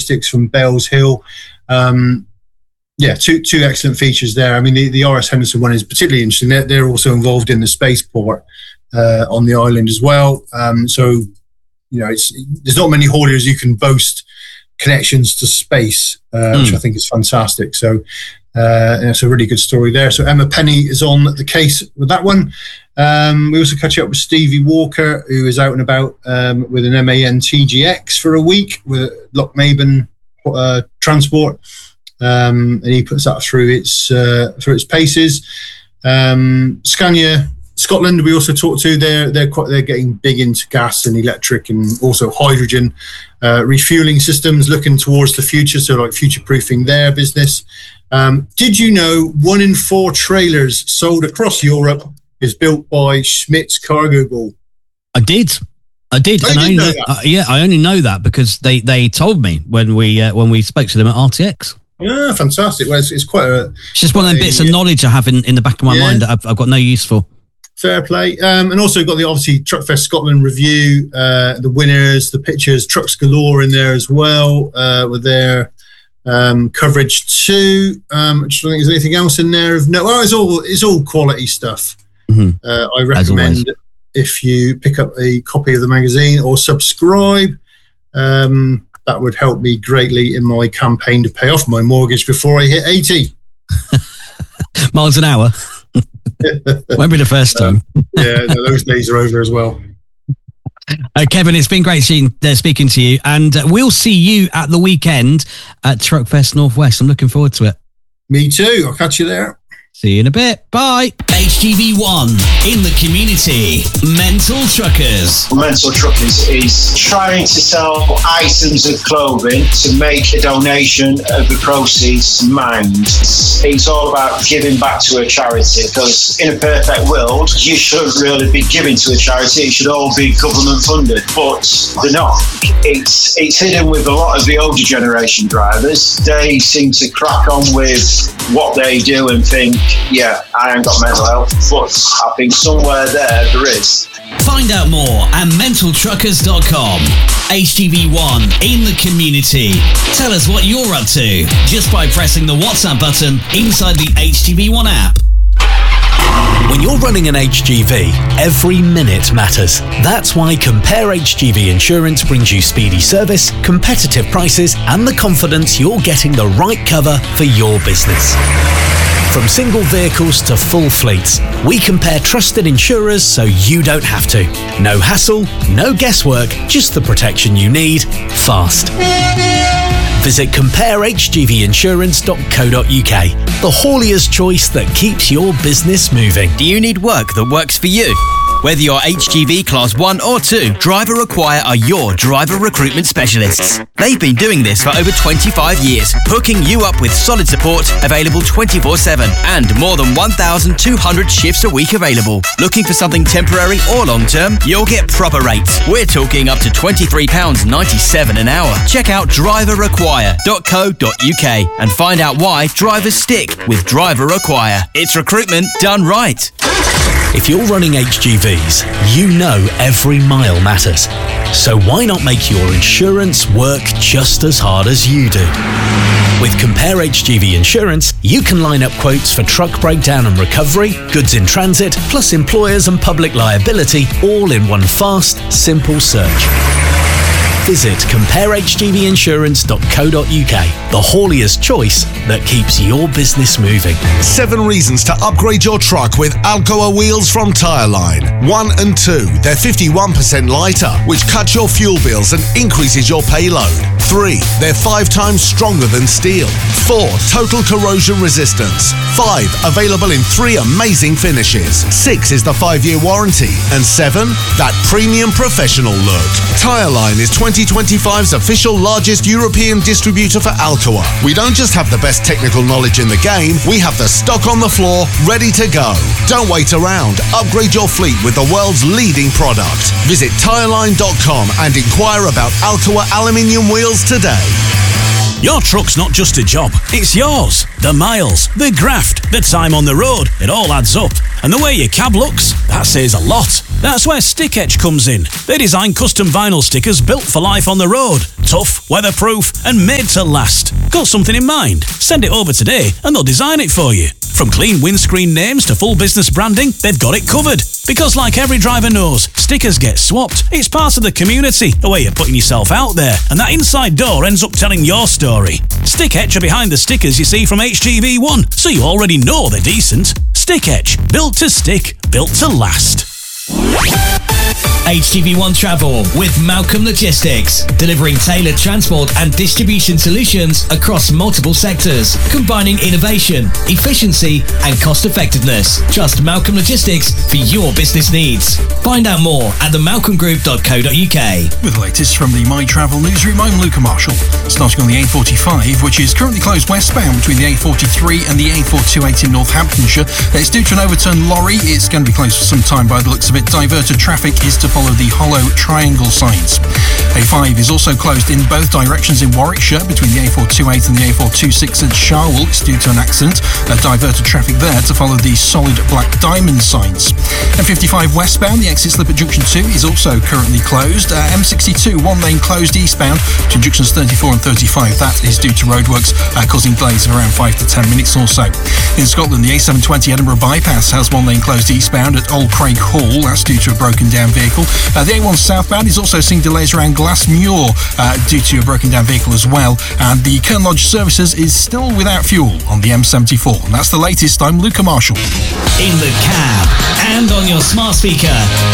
Logistics from Bells Hill. Two excellent features there. I mean, the RS Henderson one is particularly interesting. They're also involved in the spaceport on the island as well. So, there's not many hauliers you can boast connections to space, which I think is fantastic. So it's a really good story there. So Emma Penny is on the case with that one. We also catch up with Stevie Walker, who is out and about with an MAN TGX for a week with Lochmaben Transport. And he puts that through its paces. Scania Scotland, we also talked to. They're getting big into gas and electric and also hydrogen refueling systems, looking towards the future. So like future-proofing their business. Did you know 1 in 4 trailers sold across Europe is built by Schmitz Cargo Bull? I did. And I only know that because they told me when we spoke to them at RTX. Yeah, fantastic. Well, it's quite a... It's just one of them bits of knowledge I have in the back of my mind that I've got no use for. Fair play. And also got the, obviously, Truckfest Scotland review, the winners, the pictures, Trucks Galore in there as well, with their coverage too. I don't think there's anything else in there of no. Well, it's all quality stuff. Mm-hmm. I recommend if you pick up a copy of the magazine or subscribe. That would help me greatly in my campaign to pay off my mortgage before I hit 80 miles an hour. Won't be the first time. Those days are over as well. Kevin, it's been great speaking to you, and we'll see you at the weekend at Truckfest Northwest. I'm looking forward to it. Me too. I'll catch you there. See you in a bit. Bye. HGV1 in the community. Mental Truckers. Mental Truckers is trying to sell items of clothing to make a donation of the proceeds to Mind. It's all about giving back to a charity, because in a perfect world, you shouldn't really be giving to a charity. It should all be government funded, but they're not. It's hidden with a lot of the older generation drivers. They seem to crack on with what they do and think, I ain't got mental health, but I think somewhere there is. Find out more at mentaltruckers.com. HGV1 in the community. Tell us what you're up to just by pressing the WhatsApp button inside the HGV1 app. When you're running an HGV, every minute matters. That's why Compare HGV Insurance brings you speedy service, competitive prices, and the confidence you're getting the right cover for your business. From single vehicles to full fleets, we compare trusted insurers so you don't have to. No hassle, no guesswork, just the protection you need, fast. Visit comparehgvinsurance.co.uk, the haulier's choice that keeps your business moving. Do you need work that works for you? Whether you're HGV Class 1 or 2, Driver Require are your driver recruitment specialists. They've been doing this for over 25 years, hooking you up with solid support, available 24/7, and more than 1,200 shifts a week available. Looking for something temporary or long-term? You'll get proper rates. We're talking up to £23.97 an hour. Check out driverrequire.co.uk and find out why drivers stick with Driver Require. It's recruitment done right. If you're running HGVs, you know every mile matters. So why not make your insurance work just as hard as you do? With Compare HGV Insurance, you can line up quotes for truck breakdown and recovery, goods in transit, plus employers and public liability, all in one fast, simple search. Visit comparehgvinsurance.co.uk, the haulier's choice that keeps your business moving. 7 reasons to upgrade your truck with Alcoa wheels from Tireline. 1 and 2, they're 51% lighter, which cuts your fuel bills and increases your payload. 3, they're 5 times stronger than steel. 4, total corrosion resistance. 5, available in 3 amazing finishes. 6 is the 5-year warranty. And 7, that premium professional look. Tireline is 2025's official largest European distributor for Alcoa. We don't just have the best technical knowledge in the game, we have the stock on the floor, ready to go. Don't wait around. Upgrade your fleet with the world's leading product. Visit tireline.com and inquire about Alcoa aluminium wheels today. Your truck's not just a job, it's yours. The miles, the graft, the time on the road, it all adds up. And the way your cab looks, that says a lot. That's where Stick Etch comes in. They design custom vinyl stickers built for life on the road. Tough, weatherproof, and made to last. Got something in mind? Send it over today and they'll design it for you. From clean windscreen names to full business branding, they've got it covered. Because like every driver knows, stickers get swapped. It's part of the community, a way of putting yourself out there, and that inside door ends up telling your story. Stick Etch are behind the stickers you see from HGV One, so you already know they're decent. Stick Etch, built to stick, built to last. HGV One Travel with Malcolm Logistics, delivering tailored transport and distribution solutions across multiple sectors, combining innovation, efficiency and cost effectiveness. Trust Malcolm Logistics for your business needs. Find out more at themalcolmgroup.co.uk. With the latest from the My Travel newsroom, I'm Luca Marshall. Starting on the A45, which is currently closed westbound between the A43 and the A428 in Northamptonshire. It's due to an overturned lorry. It's going to be closed for some time by the looks of it. Diverted traffic is to follow the hollow triangle signs. A5 is also closed in both directions in Warwickshire between the A428 and the A426 at Sharwell. It's due to an accident. Diverted traffic there to follow the solid black diamond signs. M55 westbound, the exit slip at junction 2 is also currently closed. M62, one lane closed eastbound to junctions 34 and 35. That is due to roadworks causing delays of around 5 to 10 minutes or so. In Scotland, the A720 Edinburgh bypass has one lane closed eastbound at Old Craig Hall. That's due to a broken down vehicle. The A1 southbound is also seeing delays around Glassmuir due to a broken down vehicle as well. And the Kern Lodge services is still without fuel on the M74. And that's the latest. I'm Luca Marshall. In the cab and on your smart speaker.